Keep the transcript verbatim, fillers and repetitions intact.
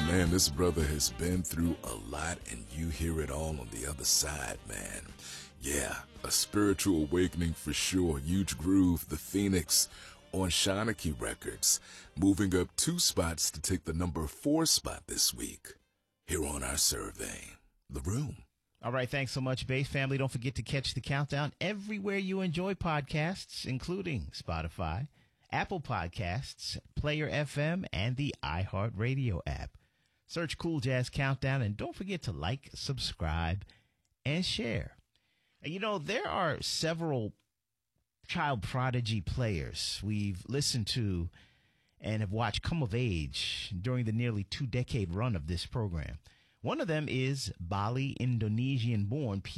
Man, this brother has been through a lot, and you hear it all on the other side, man. Yeah, a spiritual awakening for sure. Huge Groove, The Phoenix, on Shanachie Records, moving up two spots to take the number four spot this week. Here on our survey, The Room. All right, thanks so much, Bass Family. Don't forget to catch the countdown everywhere you enjoy podcasts, including Spotify, Apple Podcasts, Player F M, and the iHeartRadio app. Search Cool Jazz Countdown, and don't forget to like, subscribe, and share. And you know, there are several child prodigy players we've listened to and have watched come of age during the nearly two-decade run of this program. One of them is Bali, Indonesian-born